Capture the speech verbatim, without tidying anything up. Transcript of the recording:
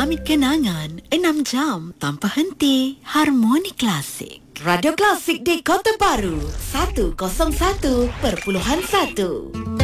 Amit kenangan enam jam tanpa henti Harmoni Klasik. Radio Klasik di Kota Baru seratus satu perpuluhan satu.